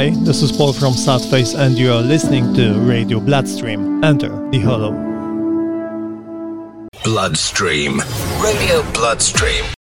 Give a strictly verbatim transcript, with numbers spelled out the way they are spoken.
Hi, this is Paul from Sadface and you are listening to Radio Bloodstream. Enter the Hollow. Bloodstream. Radio Bloodstream.